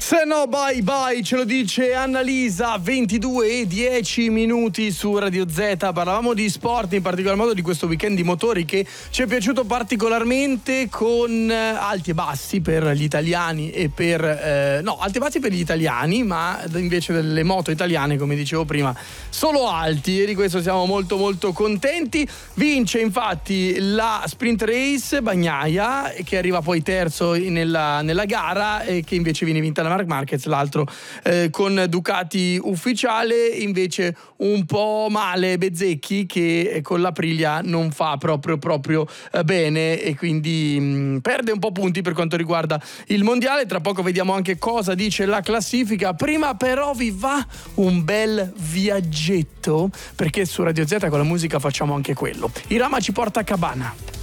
Se no bye bye, ce lo dice Annalisa, 22:10 su Radio Z. Parlavamo di sport, in particolar modo di questo weekend di motori che ci è piaciuto particolarmente, con alti e bassi per gli italiani e per alti e bassi per gli italiani, ma invece delle moto italiane, come dicevo prima, solo alti, e di questo siamo molto molto contenti. Vince infatti la sprint race Bagnaia, che arriva poi terzo nella gara, e che invece viene vinta da Marc Marquez, l'altro con Ducati ufficiale. Invece un po' male Bezzecchi, che con l'Aprilia non fa proprio bene, e quindi perde un po' punti per quanto riguarda il mondiale. Tra poco vediamo anche cosa dice la classifica. Prima però vi va un bel viaggetto, perché su Radio Z con la musica facciamo anche quello. Irama ci porta a Cabana.